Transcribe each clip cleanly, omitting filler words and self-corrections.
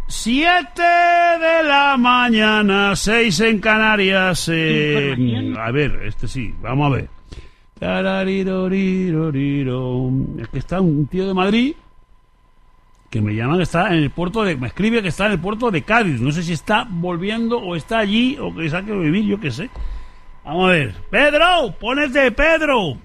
7 de la mañana, 6 en Canarias. A ver, sí, vamos a ver. Es que está un tío de Madrid que me llama que está en el puerto de... Me escribe que está en el puerto de Cádiz. No sé si está volviendo o está allí o que saque a vivir, yo qué sé. Vamos a ver. ¡Pedro! ¡Pónete, Pedro!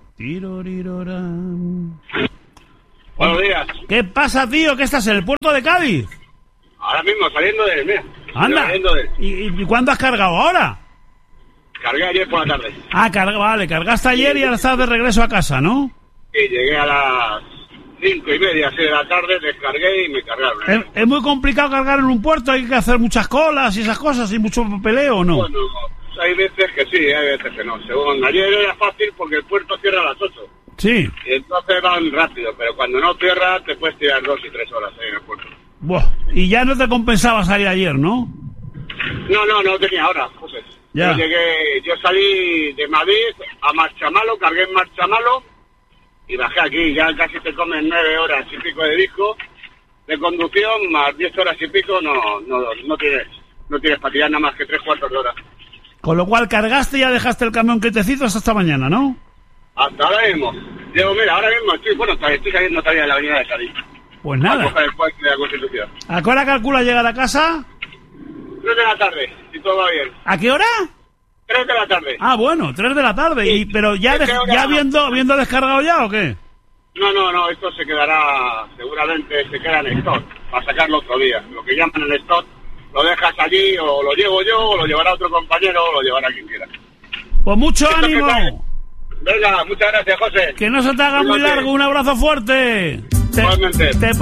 Buenos días. ¿Qué pasa, tío? ¿Qué estás en el puerto de Cádiz? Ahora mismo, saliendo de él, mira. Anda. Saliendo de él. ¿Y cuándo has cargado ahora? Cargué ayer por la tarde. Vale, cargaste ayer y ahora estás de regreso a casa, ¿no? Sí, llegué a las 5:30, 6 de la tarde, descargué y me cargaron. ¿Es muy complicado cargar en un puerto? ¿Hay que hacer muchas colas y esas cosas y mucho papeleo o no? Bueno, hay veces que sí, hay veces que no. Según ayer era fácil porque el puerto cierra a las 8. Sí. Y entonces van rápido, pero cuando no cierra te puedes tirar 2 y 3 horas ahí en el puerto. Buah, y ya no te compensaba salir ayer, ¿no? No tenía hora, José. Ya. Yo salí de Madrid a Marchamalo, cargué en Marchamalo y bajé aquí. Ya casi te comen 9 horas y pico de disco de conducción, más 10 horas y pico, no tienes para tirar nada más que 3/4 de hora. Con lo cual cargaste y ya dejaste el camión quietecito hasta esta mañana, ¿no? Hasta ahora mismo. Ahora mismo estoy saliendo todavía de la avenida de Cádiz. Pues nada. A coger el puente de la Constitución. ¿A qué hora calcula llegar a casa? 3 de la tarde, si todo va bien. ¿A qué hora? 3 de la tarde. Ah, bueno, 3 de la tarde. Sí. Pero ya habiendo descargado ya, ¿o qué? No, esto se quedará, seguramente se queda en stock, para sacarlo otro día. Lo que llaman el stock, lo dejas allí, o lo llevo yo, o lo llevará otro compañero, o lo llevará quien quiera. Pues mucho ánimo. Venga, muchas gracias, José. Que no se te haga muy largo, un abrazo fuerte. Igualmente.